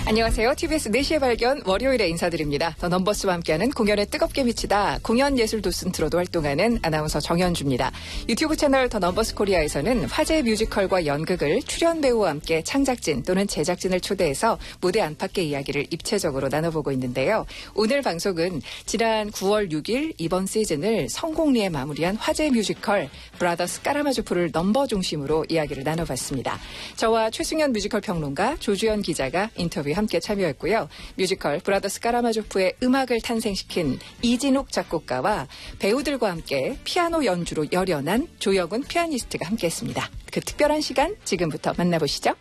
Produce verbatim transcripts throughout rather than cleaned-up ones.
안녕하세요. 티비에스 네 시에 발견 월요일에 인사드립니다. 더 넘버스와 함께하는 공연에 뜨겁게 미치다 공연예술 도슨트로도 활동하는 아나운서 정현주입니다. 유튜브 채널 더 넘버스 코리아에서는 화제의 뮤지컬과 연극을 출연 배우와 함께 창작진 또는 제작진을 초대해서 무대 안팎의 이야기를 입체적으로 나눠보고 있는데요. 오늘 방송은 지난 구월 육일 이번 시즌을 성공리에 마무리한 화제의 뮤지컬 브라더스 까라마조프를 넘버 중심으로 이야기를 나눠봤습니다. 저와 최승현 뮤지컬 평론가 조주연 기자가 인터뷰 함께 참여했고요. 뮤지컬 브라더스 까라마조프의 음악을 탄생시킨 이진욱 작곡가와 배우들과 함께 피아노 연주로 열연한 조영훈 피아니스트가 함께했습니다. 그 특별한 시간 지금부터 만나보시죠.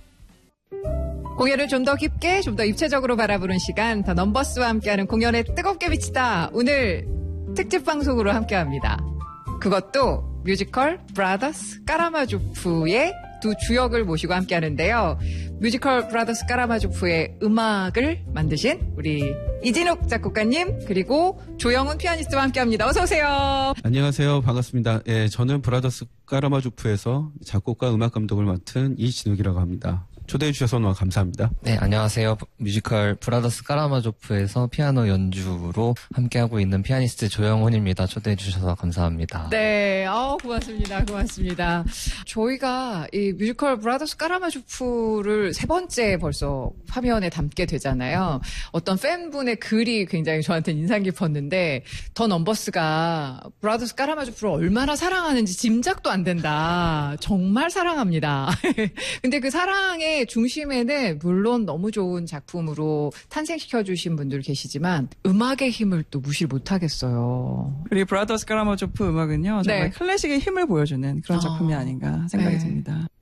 공연을 좀 더 깊게, 좀 더 입체적으로 바라보는 시간, 더 넘버스와 함께하는 공연에 뜨겁게 미치다. 오늘 특집 방송으로 함께합니다. 그것도 뮤지컬 브라더스 까라마조프의 두 주역을 모시고 함께하는데요. 뮤지컬 브라더스 까라마조프의 음악을 만드신 우리 이진욱 작곡가님 그리고 조영훈 피아니스트와 함께합니다. 어서 오세요. 안녕하세요. 반갑습니다. 예, 저는 브라더스 까라마조프에서 작곡가 음악 감독을 맡은 이진욱이라고 합니다. 초대해 주셔서 너무 감사합니다. 네, 안녕하세요. 뮤지컬 브라더스 까라마조프에서 피아노 연주로 함께하고 있는 피아니스트 조영훈입니다. 초대해 주셔서 감사합니다. 네, 어, 고맙습니다. 고맙습니다. 저희가 이 뮤지컬 브라더스 까라마조프를 세 번째 벌써 화면에 담게 되잖아요. 어떤 팬분의 글이 굉장히 저한테 인상 깊었는데 더 넘버스가 브라더스 까라마조프를 얼마나 사랑하는지 짐작도 안 된다. 정말 사랑합니다. 근데 그 사랑의 중심에는 물론 너무 좋은 작품으로 탄생시켜주신 분들 계시지만 음악의 힘을 또 무시를 못하겠어요. 우리 브라더스 까라마조프 음악은요. 정말 네. 클래식의 힘을 보여주는 그런 작품이 어. 아닌가 생각이 네. 듭니다.